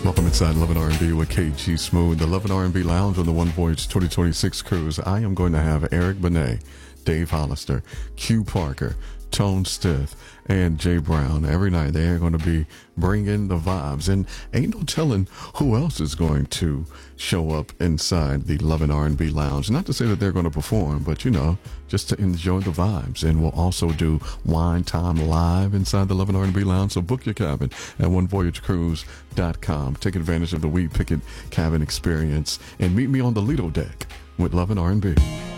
Welcome inside Love and R&B with KG Smooth, the Love and R&B Lounge on the One Voyage 2026 cruise. I am going to have Eric Benet, Dave Hollister, Q Parker, Tone Stith, and Jay Brown. Every night they are going to be bringing the vibes, and ain't no telling who else is going to show up inside the Love and R&B Lounge. Not to say that they're going to perform, but just to enjoy the vibes. And we'll also do Wine Time Live inside the Love and R&B Lounge. So book your cabin at onevoyagecruise.com. Take advantage of the Weed Picket cabin experience and meet me on the Lido deck with Love and R&B.